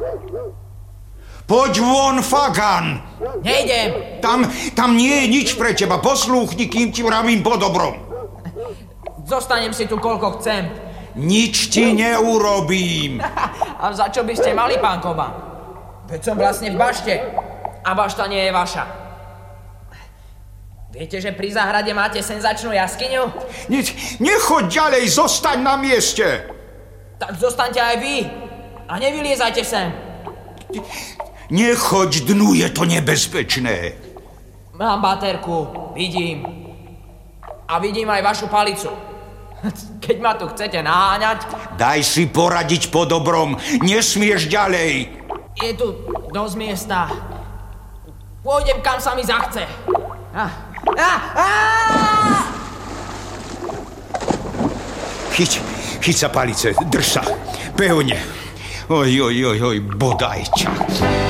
Poď von, Fagan! Nejdem. Tam nie je nič pre teba. Poslúchni, kým ti vravím po dobrom. Zostanem si tu, koľko chcem. Nič ti neurobím. A za čo by ste mali, pán Koba? Veď som vlastne v bašte. A bašta nie je vaša. Viete, že pri záhrade máte senzačnú jaskyňu? Nechoď ďalej, zostaň na mieste. Tak zostaňte aj vy. A nevyliezajte sem. Nechoď dnu, je to nebezpečné. Mám baterku, vidím. A vidím aj vašu palicu. Keď ma tu chcete naháňať... Daj si poradiť po dobrom, nesmieš ďalej. Je tu dosť miesta. Pôjdem, kam sa mi zachce. Chyť sa palice, drž sa, pevne. Oj, bodaj ťa.